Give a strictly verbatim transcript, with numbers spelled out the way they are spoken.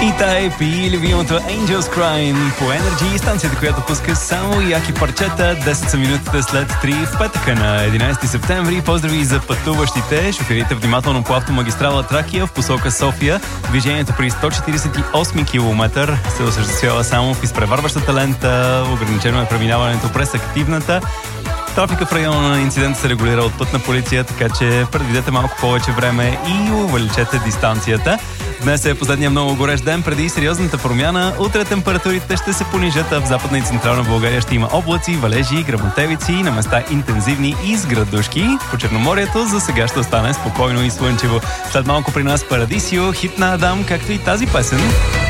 И тая пи любимото Angels Crying по Energy, станцията, която пуска само яки парчета. десет са минутите след три в петъка на единайсети септември. Поздрави за пътуващите. Шофирите внимателно по автомагистрала Тракия в посока София. Движението при сто четирийсет и осми километър се осъществява само в изпреварващата лента. Ограничено е преминаването през активната. Трафика в района на инцидента се регулира от пътна полиция, така че предвидете малко повече време и увеличете дистанцията. Днес е последния много горещ ден преди сериозната промяна. Утре температурите ще се понижат, а в Западна и Централна България ще има облаци, валежи, гръмотевици, на места интензивни изградушки. По Черноморието за сега ще остане спокойно и слънчево. След малко при нас Парадисио, хит на Адам, както и тази песен.